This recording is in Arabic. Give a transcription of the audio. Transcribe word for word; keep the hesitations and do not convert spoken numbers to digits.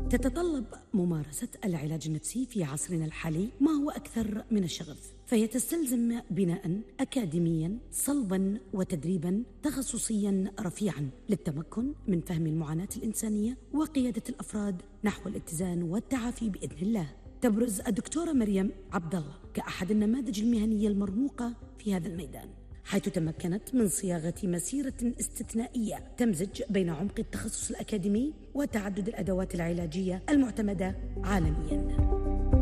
تتطلب ممارسة العلاج النفسي في عصرنا الحالي ما هو أكثر من الشغف، فهي تستلزم بناء أكاديميا صلبا وتدريبا تخصصيا رفيعا للتمكن من فهم المعاناة الإنسانية وقيادة الأفراد نحو الاتزان والتعافي بإذن الله. تبرز الدكتورة مريم عبد الله كأحد النماذج المهنية المرموقة في هذا الميدان، حيث تمكنت من صياغة مسيرة استثنائية تمزج بين عمق التخصص الأكاديمي وتعدد الأدوات العلاجية المعتمدة عالمياً.